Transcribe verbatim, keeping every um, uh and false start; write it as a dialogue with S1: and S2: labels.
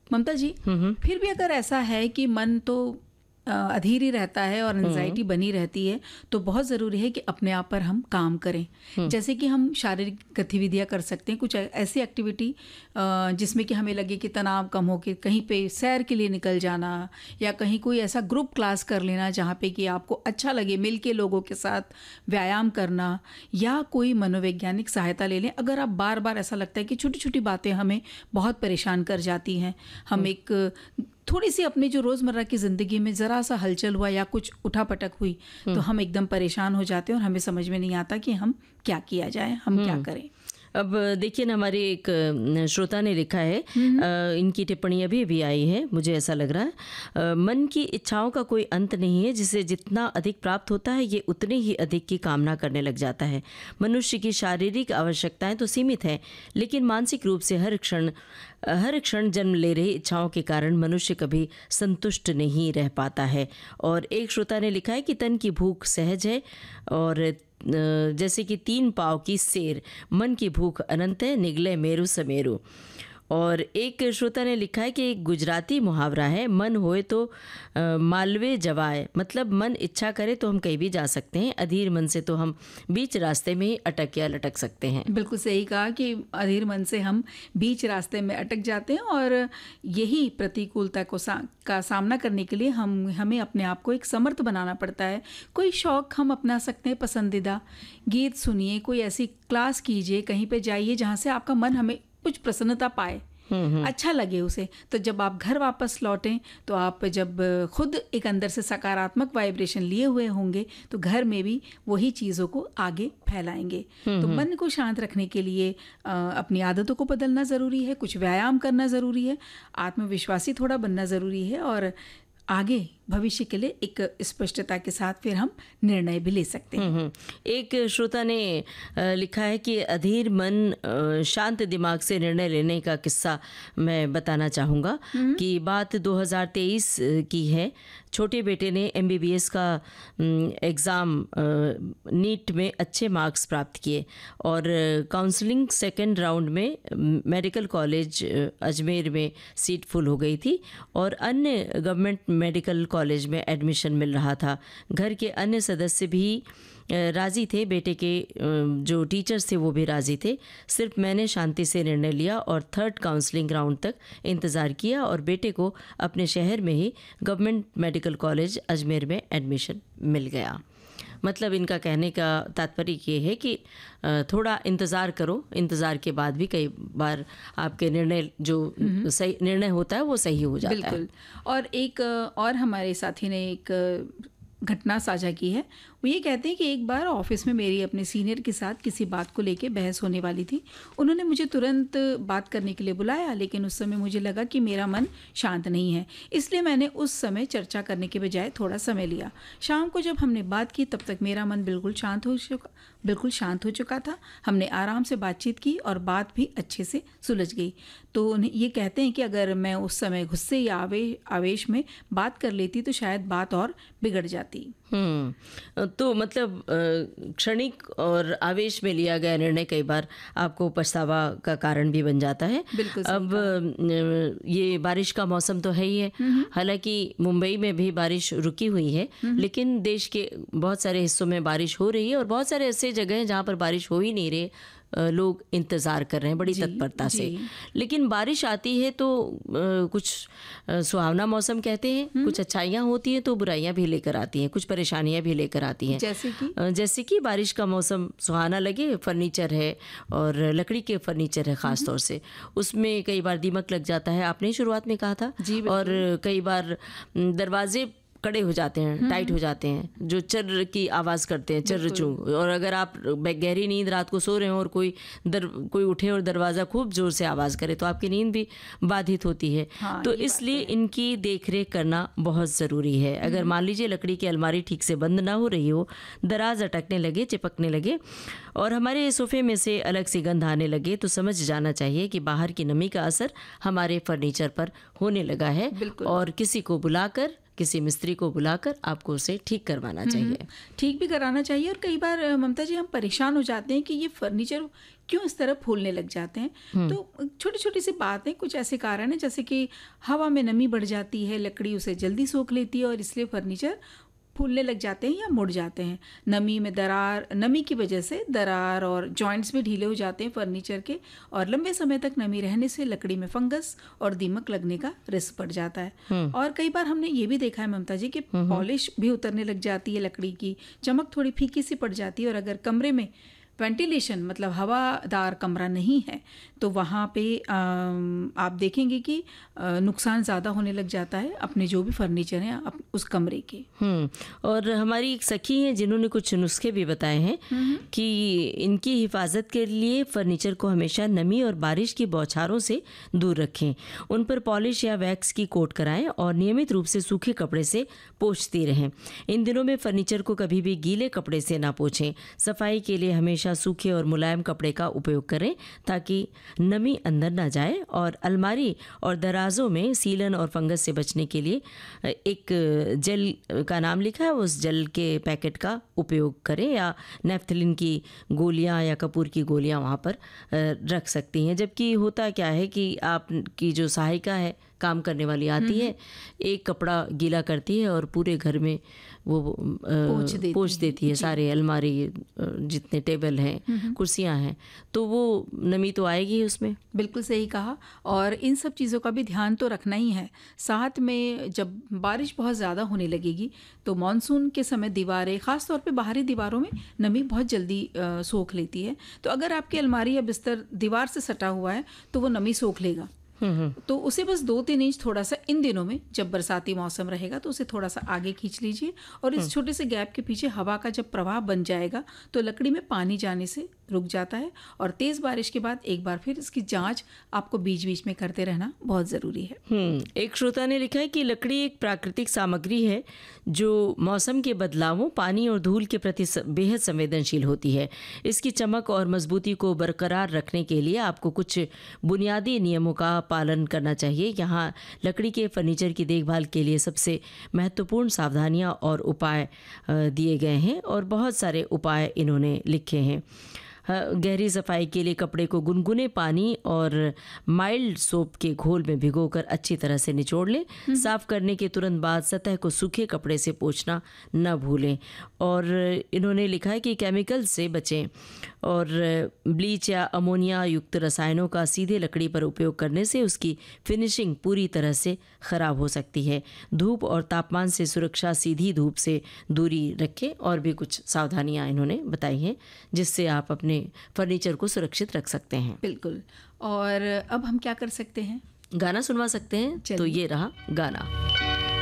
S1: ममता जी, फिर भी अगर ऐसा है कि मन तो अधीर ही रहता है और एंजाइटी बनी रहती है, तो बहुत ज़रूरी है कि अपने आप पर हम काम करें। जैसे कि हम शारीरिक गतिविधियां कर सकते हैं, कुछ ऐसी एक्टिविटी जिसमें कि हमें लगे कि तनाव कम हो के कहीं पे सैर के लिए निकल जाना, या कहीं कोई ऐसा ग्रुप क्लास कर लेना जहाँ पे कि आपको अच्छा लगे, मिल के लोगों के साथ व्यायाम करना, या कोई मनोवैज्ञानिक सहायता ले लें अगर आप बार बार ऐसा लगता है कि छोटी छोटी बातें हमें बहुत परेशान कर जाती हैं। हम एक थोड़ी सी अपनी जो रोज़मर्रा की ज़िंदगी में ज़रा सा हलचल हुआ या कुछ उठापटक हुई तो हम एकदम परेशान हो जाते हैं और हमें समझ में नहीं आता कि हम क्या किया जाए, हम क्या करें।
S2: अब देखिए ना, हमारे एक श्रोता ने लिखा है, इनकी टिप्पणियाँ भी भी आई है, मुझे ऐसा लग रहा है, मन की इच्छाओं का कोई अंत नहीं है, जिसे जितना अधिक प्राप्त होता है ये उतने ही अधिक की कामना करने लग जाता है। मनुष्य की शारीरिक आवश्यकताएं तो सीमित हैं, लेकिन मानसिक रूप से हर क्षण हर क्षण जन्म ले रही इच्छाओं के कारण मनुष्य कभी संतुष्ट नहीं रह पाता है। और एक श्रोता ने लिखा है कि तन की भूख सहज है, और जैसे कि तीन पाँव की सेर, मन की भूख अनंत है, निगले मेरु समेरु। और एक श्रोता ने लिखा है कि एक गुजराती मुहावरा है, मन होए तो आ, मालवे जवाए, मतलब मन इच्छा करे तो हम कहीं भी जा सकते हैं, अधीर मन से तो हम बीच रास्ते में ही अटक या लटक सकते हैं।
S1: बिल्कुल सही कहा कि अधीर मन से हम बीच रास्ते में अटक जाते हैं, और यही प्रतिकूलता को सा, का सामना करने के लिए हम हमें अपने आप को एक समर्थ बनाना पड़ता है। कोई शौक हम अपना सकते हैं, पसंदीदा गीत सुनिए, कोई ऐसी क्लास कीजिए, कहीं पे जाइए जहाँ से आपका मन हमें कुछ प्रसन्नता पाए, अच्छा लगे उसे। तो जब आप घर वापस लौटें तो आप जब खुद एक अंदर से सकारात्मक वाइब्रेशन लिए हुए होंगे तो घर में भी वही चीज़ों को आगे फैलाएंगे। तो मन को शांत रखने के लिए आ, अपनी आदतों को बदलना ज़रूरी है, कुछ व्यायाम करना ज़रूरी है, आत्मविश्वासी थोड़ा बनना ज़रूरी है, और आगे भविष्य के लिए एक स्पष्टता के साथ फिर हम निर्णय भी ले सकते हैं।
S2: एक श्रोता ने लिखा है कि अधीर मन शांत दिमाग से निर्णय लेने का किस्सा मैं बताना चाहूँगा कि बात दो हज़ार तेईस की है। छोटे बेटे ने एमबीबीएस का एग्ज़ाम नीट में अच्छे मार्क्स प्राप्त किए और काउंसलिंग सेकंड राउंड में मेडिकल कॉलेज अजमेर में सीट फुल हो गई थी और अन्य गवर्नमेंट मेडिकल कॉलेज में एडमिशन मिल रहा था। घर के अन्य सदस्य भी राज़ी थे, बेटे के जो टीचर्स थे वो भी राज़ी थे। सिर्फ मैंने शांति से निर्णय लिया और थर्ड काउंसलिंग राउंड तक इंतज़ार किया और बेटे को अपने शहर में ही गवर्नमेंट मेडिकल कॉलेज अजमेर में एडमिशन मिल गया। मतलब इनका कहने का तात्पर्य ये है कि थोड़ा इंतज़ार करो, इंतज़ार के बाद भी कई बार आपके निर्णय जो सही निर्णय होता है वो सही हो जाता है।
S1: बिल्कुल। और एक और हमारे साथी ने एक घटना साझा की है। वो ये कहते हैं कि एक बार ऑफिस में मेरी अपने सीनियर के साथ किसी बात को लेके बहस होने वाली थी। उन्होंने मुझे तुरंत बात करने के लिए बुलाया, लेकिन उस समय मुझे लगा कि मेरा मन शांत नहीं है, इसलिए मैंने उस समय चर्चा करने के बजाय थोड़ा समय लिया। शाम को जब हमने बात की तब तक मेरा मन बिल्कुल शांत हो चुका बिल्कुल शांत हो चुका था। हमने आराम से बातचीत की और बात भी अच्छे से सुलझ गई। तो ये कहते हैं कि अगर मैं उस समय गुस्से या आवेश आवेश में बात कर लेती तो शायद बात और बिगड़ जाती।
S2: हम्म तो मतलब क्षणिक और आवेश में लिया गया निर्णय कई बार आपको पछतावा का कारण भी बन जाता है।
S1: बिल्कुल।
S2: अब ये बारिश का मौसम तो है ही है, हालांकि मुंबई में भी बारिश रुकी हुई है, लेकिन देश के बहुत सारे हिस्सों में बारिश हो रही है और बहुत सारे ऐसे जगह हैं जहाँ पर बारिश हो ही नहीं रही, लोग इंतज़ार कर रहे हैं बड़ी तत्परता से। लेकिन बारिश आती है तो कुछ सुहावना मौसम कहते हैं, कुछ अच्छाइयाँ होती हैं तो बुराइयाँ भी लेकर आती हैं, कुछ परेशानियाँ भी लेकर आती हैं।
S1: जैसे कि
S2: जैसे कि बारिश का मौसम सुहाना लगे, फर्नीचर है और लकड़ी के फर्नीचर है ख़ास तौर से, उसमें कई बार दीमक लग जाता है, आपने शुरुआत में कहा था। और कई बार दरवाजे कड़े हो जाते हैं, टाइट हो जाते हैं, जो चर्र की आवाज़ करते हैं, चर्र चू। और अगर आप गहरी नींद रात को सो रहे हो और कोई दर कोई उठे और दरवाज़ा खूब ज़ोर से आवाज़ करे तो आपकी नींद भी बाधित होती है। हाँ, तो इसलिए इनकी देख रेख करना बहुत ज़रूरी है। अगर मान लीजिए लकड़ी की अलमारी ठीक से बंद ना हो रही हो, दराज अटकने लगे, चिपकने लगे और हमारे सोफ़े में से अलग सी गंध आने लगे तो समझ जाना चाहिए कि बाहर की नमी का असर हमारे फर्नीचर पर होने लगा है और किसी को बुलाकर किसी मिस्त्री को बुलाकर आपको उसे ठीक करवाना चाहिए।
S1: ठीक भी कराना चाहिए। और कई बार अ, ममता जी हम परेशान हो जाते हैं कि ये फर्नीचर क्यों इस तरह फूलने लग जाते हैं। तो छोटी छोटी सी बातें, कुछ ऐसे कारण हैं जैसे कि हवा में नमी बढ़ जाती है, लकड़ी उसे जल्दी सोख लेती है और इसलिए फर्नीचर फूलने लग जाते हैं या मुड़ जाते हैं। नमी में दरार नमी की वजह से दरार और जॉइंट्स भी ढीले हो जाते हैं फर्नीचर के, और लंबे समय तक नमी रहने से लकड़ी में फंगस और दीमक लगने का रिस्क बढ़ जाता है। और कई बार हमने ये भी देखा है ममता जी कि पॉलिश भी उतरने लग जाती है, लकड़ी की चमक थोड़ी फीकी सी पड़ जाती है। और अगर कमरे में वेंटिलेशन मतलब हवादार कमरा नहीं है तो वहाँ पे अम, आप देखेंगे कि अ, नुकसान ज़्यादा होने लग जाता है अपने जो भी फर्नीचर हैं अप, उस कमरे के।
S2: हम्म और हमारी एक सखी हैं जिन्होंने कुछ नुस्खे भी बताए हैं कि इनकी हिफाजत के लिए फर्नीचर को हमेशा नमी और बारिश की बौछारों से दूर रखें, उन पर पॉलिश या वैक्स की कोट कराएं और नियमित रूप से सूखे कपड़े से पोंछती रहें। इन दिनों में फर्नीचर को कभी भी गीले कपड़े से ना पोंछें। सफाई के लिए हमेशा सूखे और मुलायम कपड़े का उपयोग करें ताकि नमी अंदर ना जाए। और अलमारी और दराजों में सीलन और फंगस से बचने के लिए एक जेल का नाम लिखा है, उस जेल के पैकेट का उपयोग करें, या नेफ्थलिन की गोलियां या कपूर की गोलियां वहाँ पर रख सकती हैं। जबकि होता क्या है कि आपकी जो सहायिका है, काम करने वाली आती है, एक कपड़ा गीला करती है और पूरे घर में वो
S1: पोंछ देती,
S2: पोंछ देती है सारे अलमारी, जितने टेबल हैं, कुर्सियां हैं, तो वो नमी तो आएगी उसमें।
S1: बिल्कुल सही कहा। और इन सब चीज़ों का भी ध्यान तो रखना ही है। साथ में जब बारिश बहुत ज़्यादा होने लगेगी तो मानसून के समय दीवारें, ख़ास तौर पे बाहरी दीवारों में नमी बहुत जल्दी अ, सोख लेती है। तो अगर आपकी अलमारी या बिस्तर दीवार से सटा हुआ है तो वो नमी सोख लेगा। तो उसे बस दो तीन इंच थोड़ा सा इन दिनों में जब बरसाती मौसम रहेगा तो उसे थोड़ा सा आगे खींच लीजिए, और इस छोटे से गैप के पीछे हवा का जब प्रवाह बन जाएगा तो लकड़ी में पानी जाने से रुक जाता है। और तेज़ बारिश के बाद एक बार फिर इसकी जांच आपको बीच बीच में करते रहना बहुत ज़रूरी है।
S2: हम्म एक श्रोता ने लिखा है कि लकड़ी एक प्राकृतिक सामग्री है जो मौसम के बदलावों, पानी और धूल के प्रति बेहद संवेदनशील होती है। इसकी चमक और मजबूती को बरकरार रखने के लिए आपको कुछ बुनियादी नियमों का पालन करना चाहिए। यहाँ लकड़ी के फर्नीचर की देखभाल के लिए सबसे महत्वपूर्ण सावधानियाँ और उपाय दिए गए हैं, और बहुत सारे उपाय इन्होंने लिखे हैं। गहरी सफाई के लिए कपड़े को गुनगुने पानी और माइल्ड सोप के घोल में भिगोकर अच्छी तरह से निचोड़ लें। साफ करने के तुरंत बाद सतह को सूखे कपड़े से पोंछना न भूलें। और इन्होंने लिखा है कि केमिकल से बचें, और ब्लीच या अमोनिया युक्त रसायनों का सीधे लकड़ी पर उपयोग करने से उसकी फिनिशिंग पूरी तरह से ख़राब हो सकती है। धूप और तापमान से सुरक्षा, सीधी धूप से दूरी रखें, और भी कुछ सावधानियां इन्होंने बताई हैं जिससे आप अपने फर्नीचर को सुरक्षित रख सकते हैं।
S1: बिल्कुल। और अब हम क्या कर सकते हैं?
S2: गाना सुनवा सकते हैं, तो ये रहा गाना।